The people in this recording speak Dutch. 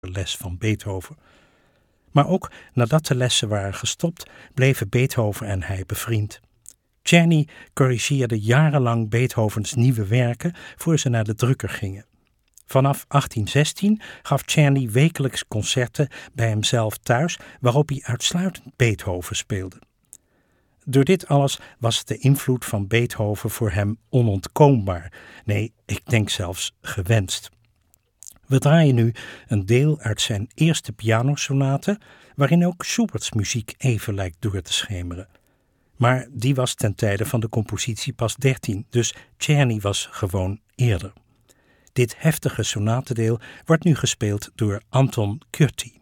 les van Beethoven. Maar ook nadat de lessen waren gestopt, bleven Beethoven en hij bevriend. Czerny corrigeerde jarenlang Beethovens nieuwe werken voor ze naar de drukker gingen. Vanaf 1816 gaf Czerny wekelijks concerten bij hemzelf thuis, waarop hij uitsluitend Beethoven speelde. Door dit alles was de invloed van Beethoven voor hem onontkoombaar. Nee, ik denk zelfs gewenst. We draaien nu een deel uit zijn eerste pianosonate, waarin ook Schuberts muziek even lijkt door te schemeren. Maar die was ten tijde van de compositie pas 13, dus Czerny was gewoon eerder. Dit heftige sonatendeel wordt nu gespeeld door Anton Curti.